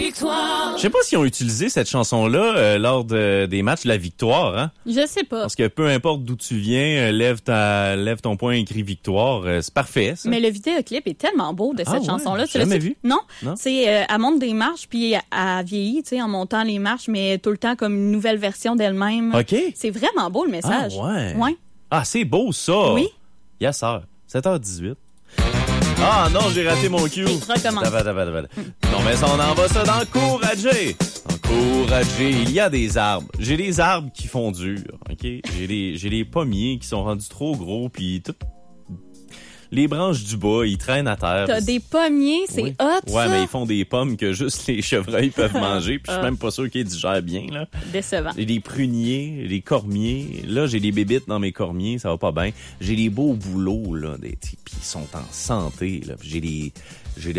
victoire. Je sais pas s'ils ont utilisé cette chanson-là lors des matchs de la victoire, hein? Je sais pas. Parce que peu importe d'où tu viens, lève ton poing, écrit victoire, c'est parfait, ça. Mais le vidéoclip est tellement beau de cette chanson-là. J'ai jamais vu. Non. C'est, elle monte des marches, puis elle vieillit, tu sais, en montant les marches, mais tout le temps comme une nouvelle version d'elle-même. OK. C'est vraiment beau, le message. Ah, ouais. Ouais. Ah, c'est beau, ça. Oui. Yes, sir. 7h18. Ah non, j'ai raté mon cue. Recommence. Non, mais on en va ça d'encourager. Encourager. Il y a des arbres. J'ai des arbres qui font dur, OK? J'ai des pommiers qui sont rendus trop gros, puis tout... Les branches du bas, ils traînent à terre. T'as des pommiers, c'est oui. hot, Ouais, ça. mais ils font des pommes que juste les chevreuils peuvent manger, puis je suis même pas sûr qu'ils digèrent bien, là. Décevant. J'ai des pruniers, des cormiers. Là, j'ai des bébites dans mes cormiers, ça va pas bien. J'ai des beaux bouleaux, là, puis ils sont en santé, là. Puis j'ai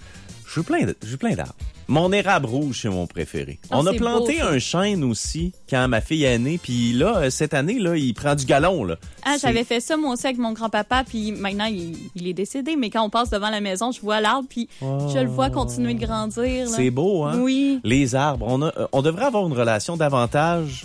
plein d'arbres. Mon érable rouge, c'est mon préféré. On a planté beau, un chêne aussi quand ma fille est née, puis là, cette année, là, il prend du galon, là. Ah, j'avais fait ça, moi aussi, avec mon grand-papa, puis maintenant, il est décédé, mais quand on passe devant la maison, je vois l'arbre, puis je le vois continuer de grandir, là. C'est beau, hein? Oui. Les arbres, on devrait avoir une relation davantage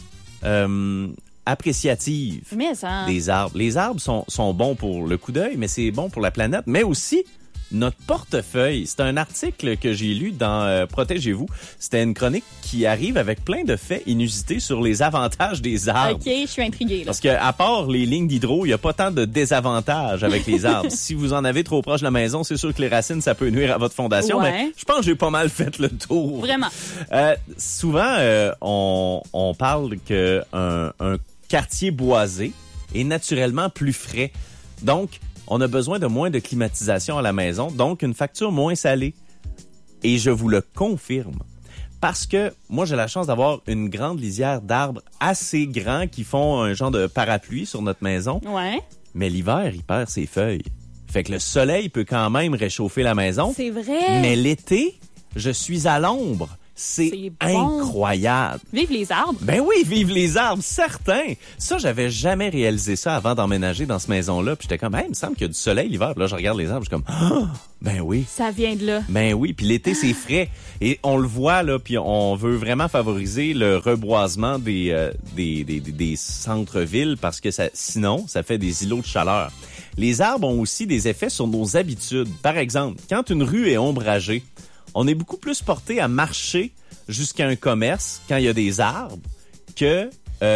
appréciative Mais ça... des arbres. Les arbres sont bons pour le coup d'œil, mais c'est bon pour la planète, mais aussi notre portefeuille. C'est un article que j'ai lu dans Protégez-vous. C'était une chronique qui arrive avec plein de faits inusités sur les avantages des arbres. OK, je suis intriguée, là. Parce que à part les lignes d'hydro, il n'y a pas tant de désavantages avec les arbres. Si vous en avez trop proche de la maison, c'est sûr que les racines, ça peut nuire à votre fondation. Ouais. Mais je pense que j'ai pas mal fait le tour. Vraiment. Souvent, on parle qu'un quartier boisé est naturellement plus frais. Donc, on a besoin de moins de climatisation à la maison, donc une facture moins salée. Et je vous le confirme. Parce que moi, j'ai la chance d'avoir une grande lisière d'arbres assez grands qui font un genre de parapluie sur notre maison. Ouais. Mais l'hiver, il perd ses feuilles. Fait que le soleil peut quand même réchauffer la maison. C'est vrai. Mais l'été, je suis à l'ombre. C'est bon. Incroyable. Vive les arbres. Ben oui, vive les arbres, certain. Ça, j'avais jamais réalisé ça avant d'emménager dans cette maison-là. Puis j'étais comme, il me semble qu'il y a du soleil l'hiver. Puis là, je regarde les arbres, je suis comme, ben oui. Ça vient de là. Ben oui, puis l'été, c'est frais. Et on le voit, là, puis on veut vraiment favoriser le reboisement des centres-villes parce que sinon, ça fait des îlots de chaleur. Les arbres ont aussi des effets sur nos habitudes. Par exemple, quand une rue est ombragée, on est beaucoup plus porté à marcher jusqu'à un commerce quand il y a des arbres que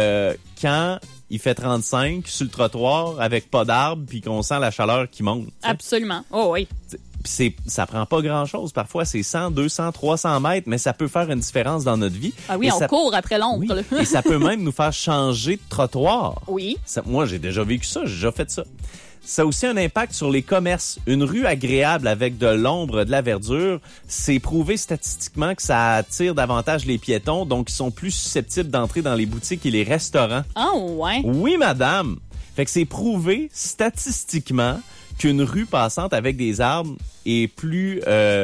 quand il fait 35 sur le trottoir avec pas d'arbres puis qu'on sent la chaleur qui monte. T'sais. Absolument. Oh oui. Puis ça prend pas grand-chose. Parfois, c'est 100, 200, 300 mètres, mais ça peut faire une différence dans notre vie. Ah oui, on court après l'ombre. Oui, et ça peut même nous faire changer de trottoir. Oui. Moi, j'ai déjà vécu ça, j'ai déjà fait ça. Ça a aussi un impact sur les commerces. Une rue agréable avec de l'ombre, de la verdure, c'est prouvé statistiquement que ça attire davantage les piétons, donc ils sont plus susceptibles d'entrer dans les boutiques et les restaurants. Ah ouais? Oui, madame. Fait que c'est prouvé statistiquement qu'une rue passante avec des arbres est plus...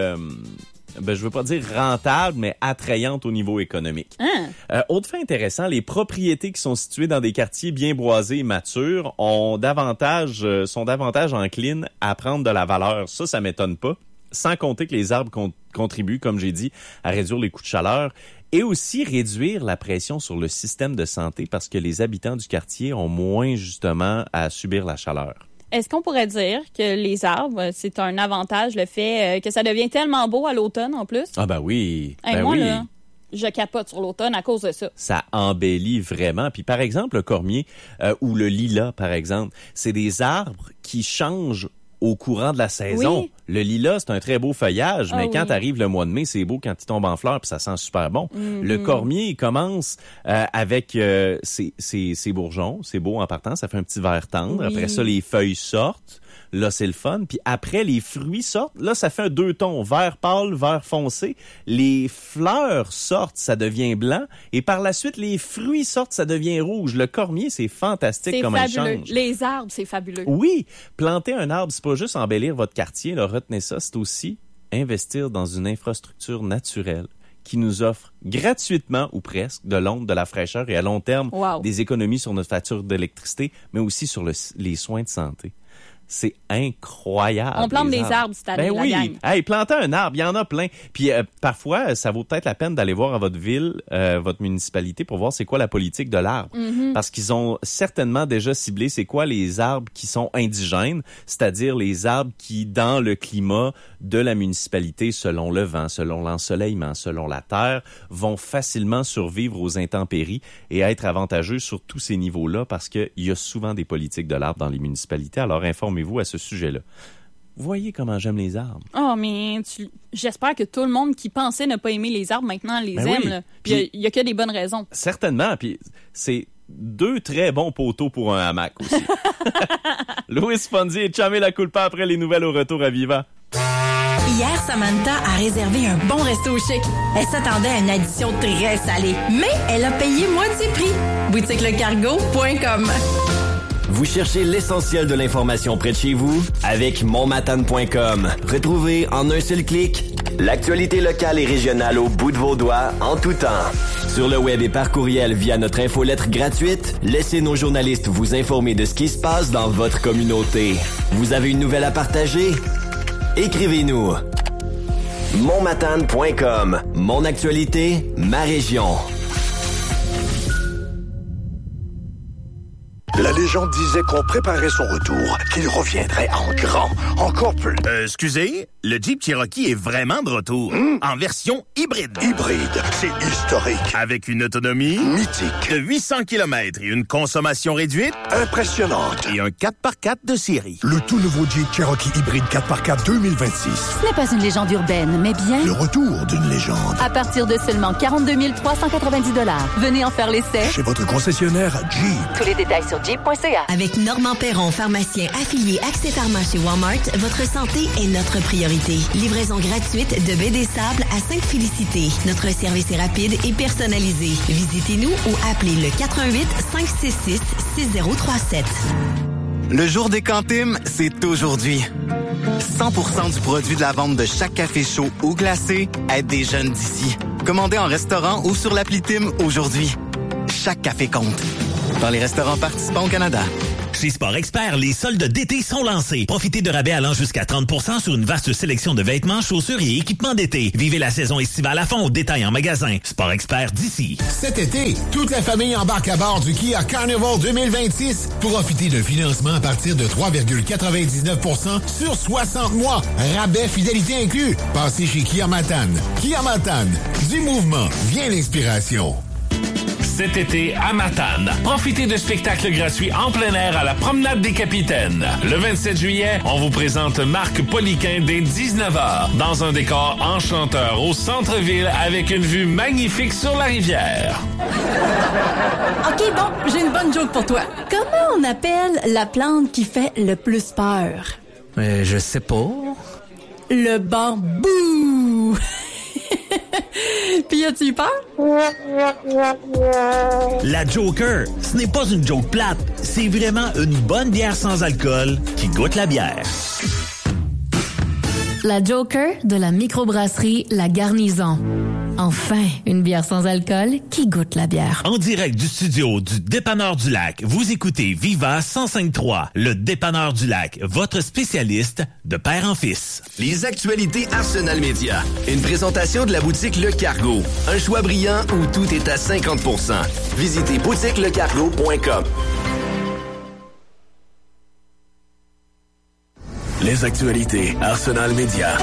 je veux pas dire rentable, mais attrayante au niveau économique. Autre fait intéressant, les propriétés qui sont situées dans des quartiers bien boisés et matures sont davantage enclines à prendre de la valeur. Ça m'étonne pas. Sans compter que les arbres contribuent, comme j'ai dit, à réduire les coûts de chaleur et aussi réduire la pression sur le système de santé parce que les habitants du quartier ont moins justement à subir la chaleur. Est-ce qu'on pourrait dire que les arbres, c'est un avantage, le fait que ça devient tellement beau à l'automne en plus? Ah ben oui, moi, oui. Là, je capote sur l'automne à cause de ça. Ça embellit vraiment. Puis par exemple, le cormier ou le lilas, par exemple, c'est des arbres qui changent au courant de la saison. Oui. Le lilas, c'est un très beau feuillage, mais quand oui. arrive le mois de mai, c'est beau quand il tombe en fleurs puis ça sent super bon. Le cormier, il commence avec ses bourgeons, c'est beau en partant, ça fait un petit vert tendre. Oui. Après ça, les feuilles sortent. Là, c'est le fun. Puis après, les fruits sortent. Là, ça fait un 2 tons, vert pâle, vert foncé. Les fleurs sortent, ça devient blanc. Et par la suite, les fruits sortent, ça devient rouge. Le cormier, c'est fantastique comme il change. Les arbres, c'est fabuleux. Oui, planter un arbre, c'est pas juste embellir votre quartier. Là, retenez ça, c'est aussi investir dans une infrastructure naturelle qui nous offre gratuitement ou presque de l'ombre, de la fraîcheur et à long terme des économies sur notre facture d'électricité, mais aussi sur les soins de santé. C'est incroyable. On plante des arbres cette année, ben oui. la gang. Hey, planter un arbre, il y en a plein. Puis parfois, ça vaut peut-être la peine d'aller voir à votre ville, votre municipalité, pour voir c'est quoi la politique de l'arbre. Parce qu'ils ont certainement déjà ciblé c'est quoi les arbres qui sont indigènes, c'est-à-dire les arbres qui, dans le climat de la municipalité, selon le vent, selon l'ensoleillement, selon la terre, vont facilement survivre aux intempéries et être avantageux sur tous ces niveaux-là parce qu'il y a souvent des politiques de l'arbre dans les municipalités. Alors, informez-vous à ce sujet-là. Vous voyez comment j'aime les arbres. Oh, mais j'espère que tout le monde qui pensait ne pas aimer les arbres, maintenant les aime. Oui. Là. Puis il y a que des bonnes raisons. Certainement. Puis c'est 2 très bons poteaux pour un hamac aussi. Louis Fonzi et Chamé la Culpa après les nouvelles au retour à Viva. Hier, Samantha a réservé un bon resto chic. Elle s'attendait à une addition très salée, mais elle a payé moitié prix. boutiquelecargo.com. Vous cherchez l'essentiel de l'information près de chez vous? Avec montmatane.com. Retrouvez en un seul clic l'actualité locale et régionale au bout de vos doigts en tout temps. Sur le web et par courriel via notre infolettre gratuite, laissez nos journalistes vous informer de ce qui se passe dans votre communauté. Vous avez une nouvelle à partager? Écrivez-nous. montmatane.com. Mon actualité, ma région. La légende disait qu'on préparait son retour, qu'il reviendrait en grand, encore plus. Excusez, le Jeep Cherokee est vraiment de retour, en version hybride. Hybride, c'est historique. Avec une autonomie Mythique. de 800 km et une consommation réduite Impressionnante. et un 4x4 de série. Le tout nouveau Jeep Cherokee hybride 4x4 2026. Ce n'est pas une légende urbaine, mais bien Le retour d'une légende. à partir de seulement 42 390 $. Venez en faire l'essai. Chez votre concessionnaire Jeep. Tous les détails sur jeep.ca. Avec Normand Perron, pharmacien affilié Accès Pharma chez Walmart, votre santé est notre priorité. Livraison gratuite de baie des Sables à Sainte-Félicité. Notre service est rapide et personnalisé. Visitez-nous ou appelez le 88 566 6037. Le jour des Cantines, c'est aujourd'hui. 100% du produit de la vente de chaque café chaud ou glacé aide des jeunes d'ici. Commandez en restaurant ou sur l'appli Tim aujourd'hui. Chaque café compte. Dans les restaurants participants au Canada. Chez Sport Expert, les soldes d'été sont lancés. Profitez de rabais allant jusqu'à 30% sur une vaste sélection de vêtements, chaussures et équipements d'été. Vivez la saison estivale à fond, détail en magasin. Sport Expert d'ici. Cet été, toute la famille embarque à bord du Kia Carnival 2026. Profitez d'un financement à partir de 3,99% sur 60 mois. Rabais fidélité inclus. Passez chez Kia Matane. Kia Matane, du mouvement vient l'inspiration. Cet été à Matane, profitez de spectacles gratuits en plein air à la Promenade des Capitaines. Le 27 juillet, on vous présente Marc Poliquin dès 19h dans un décor enchanteur au centre-ville avec une vue magnifique sur la rivière. OK, bon, j'ai une bonne joke pour toi. Comment on appelle la plante qui fait le plus peur? Je sais pas. Le bambou! Puis as-tu eu peur? La Joker, ce n'est pas une joke plate. C'est vraiment une bonne bière sans alcool qui goûte la bière. La Joker de la microbrasserie La Garnison. Enfin, une bière sans alcool qui goûte la bière. En direct du studio du Dépanneur du Lac, vous écoutez Viva 105.3, le Dépanneur du Lac, votre spécialiste de père en fils. Les actualités Arsenal Média. Une présentation de la boutique Le Cargo. Un choix brillant où tout est à 50%. Visitez boutiquelecargo.com. Les actualités Arsenal Média.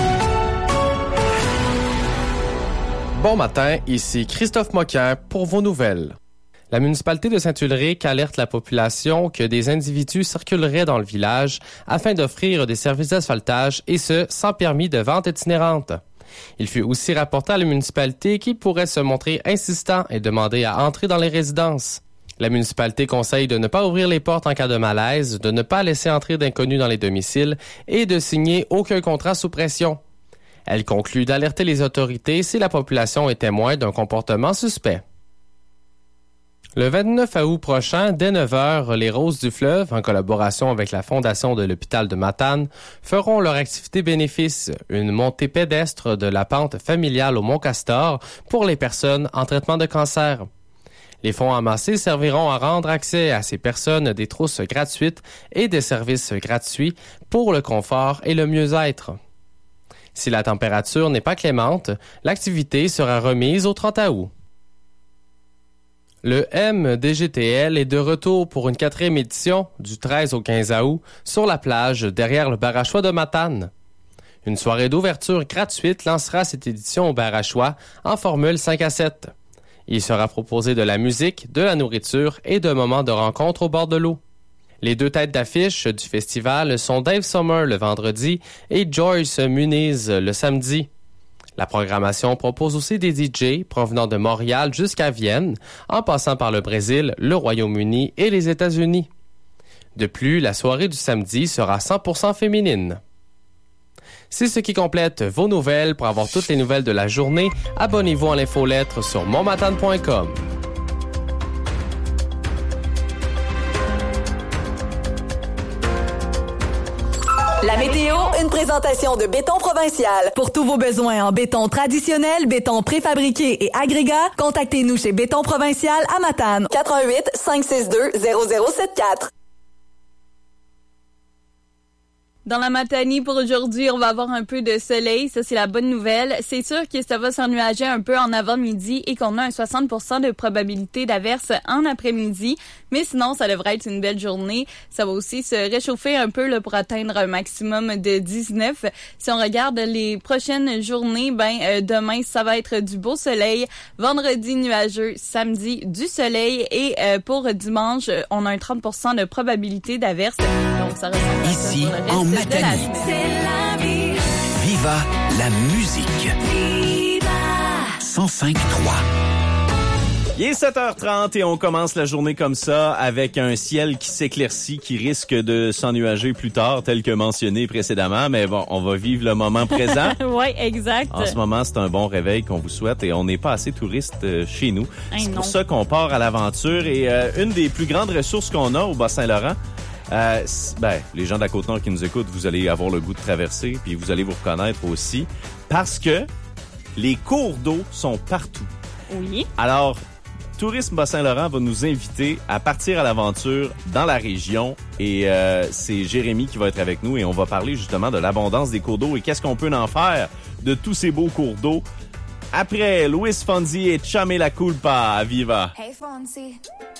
Bon matin, ici Christophe Moquin pour vos nouvelles. La municipalité de Saint-Ulrich alerte la population que des individus circuleraient dans le village afin d'offrir des services d'asphaltage et ce, sans permis de vente itinérante. Il fut aussi rapporté à la municipalité qui pourrait se montrer insistant et demander à entrer dans les résidences. La municipalité conseille de ne pas ouvrir les portes en cas de malaise, de ne pas laisser entrer d'inconnus dans les domiciles et de signer aucun contrat sous pression. Elle conclut d'alerter les autorités si la population est témoin d'un comportement suspect. Le 29 août prochain, dès 9h, les Roses du Fleuve, en collaboration avec la Fondation de l'hôpital de Matane, feront leur activité bénéfice, une montée pédestre de la pente familiale au Mont Castor pour les personnes en traitement de cancer. Les fonds amassés serviront à rendre accès à ces personnes des trousses gratuites et des services gratuits pour le confort et le mieux-être. Si la température n'est pas clémente, l'activité sera remise au 30 août. Le MDGTL est de retour pour une 4e édition du 13 au 15 août sur la plage derrière le Barachois de Matane. Une soirée d'ouverture gratuite lancera cette édition au Barachois en formule 5 à 7. Il sera proposé de la musique, de la nourriture et de moments de rencontre au bord de l'eau. Les 2 têtes d'affiche du festival sont Dave Summer le vendredi et Joyce Muniz le samedi. La programmation propose aussi des DJ provenant de Montréal jusqu'à Vienne, en passant par le Brésil, le Royaume-Uni et les États-Unis. De plus, la soirée du samedi sera 100% féminine. C'est ce qui complète vos nouvelles. Pour avoir toutes les nouvelles de la journée, abonnez-vous en l'infolettre sur monmatane.com. La météo, une présentation de Béton Provincial. Pour tous vos besoins en béton traditionnel, béton préfabriqué et agrégat, contactez-nous chez Béton Provincial à Matane. 88 562 0074. Dans la Matanie pour aujourd'hui, on va avoir un peu de soleil. Ça, c'est la bonne nouvelle. C'est sûr que ça va s'ennuager un peu en avant-midi et qu'on a un 60% de probabilité d'averse en après-midi. Mais sinon, ça devrait être une belle journée. Ça va aussi se réchauffer un peu là, pour atteindre un maximum de 19. Si on regarde les prochaines journées, demain, ça va être du beau soleil. Vendredi, nuageux. Samedi, du soleil. Et pour dimanche, on a un 30% de probabilité d'averse. Donc, ça ressemble à ça ici, en Matanie. C'est la vie. Viva la musique. Viva. 105.3. Il est 7h30 et on commence la journée comme ça avec un ciel qui s'éclaircit, qui risque de s'ennuager plus tard, tel que mentionné précédemment. Mais bon, on va vivre le moment présent. Oui, exact. En ce moment, c'est un bon réveil qu'on vous souhaite et on n'est pas assez touristes chez nous. C'est pour ça qu'on part à l'aventure et une des plus grandes ressources qu'on a au Bas-Saint-Laurent, les gens de la Côte-Nord qui nous écoutent, vous allez avoir le goût de traverser, puis vous allez vous reconnaître aussi, parce que les cours d'eau sont partout. Oui. Alors, Tourisme Bas-Saint-Laurent va nous inviter à partir à l'aventure dans la région et c'est Jérémy qui va être avec nous et on va parler justement de l'abondance des cours d'eau et qu'est-ce qu'on peut en faire de tous ces beaux cours d'eau. Après Luis Fonsi et Chame la Culpa à Viva. Hey Fonsi.